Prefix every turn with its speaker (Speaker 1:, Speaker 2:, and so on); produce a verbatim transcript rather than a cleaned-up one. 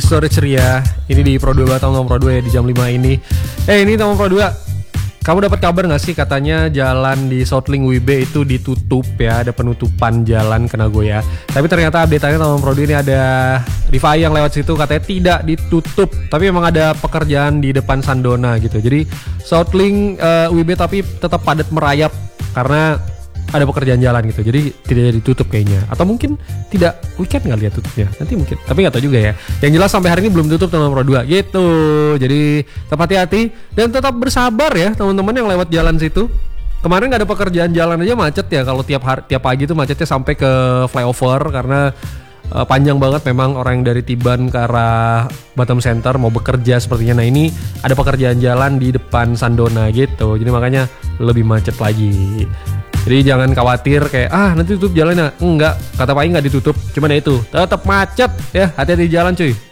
Speaker 1: Sore Ceria. Ini di Pro dua atau Pro dua ya di jam lima ini. Eh ini Taman Pro dua. Kamu dapat kabar gak sih katanya jalan di Southling W B itu ditutup ya, ada penutupan jalan ke Nagoya. Tapi ternyata update-nya Taman Pro dua ini ada Rifai yang lewat situ katanya tidak ditutup, tapi memang ada pekerjaan di depan Sandona gitu. Jadi Southling uh, W B tapi tetap padat merayap karena ada pekerjaan jalan gitu, jadi tidak ditutup kayaknya. Atau mungkin tidak weekend kali ya tutupnya, nanti mungkin. Tapi nggak tahu juga ya. Yang jelas sampai hari ini belum tutup Taman Pro dua gitu. Jadi tetap hati-hati dan tetap bersabar ya teman-teman yang lewat jalan situ. Kemarin nggak ada pekerjaan jalan aja macet ya. Kalau tiap hari, tiap pagi tuh macetnya sampai ke flyover karena uh, panjang banget memang orang yang dari Tiban ke arah Batam Center mau bekerja sepertinya. Nah ini ada pekerjaan jalan di depan Sandona gitu. Jadi makanya lebih macet lagi. Jadi jangan khawatir kayak ah nanti tutup jalannya. Enggak, kata Pak I nggak ditutup. Cuman ya itu tetap macet ya, hati-hati di jalan cuy.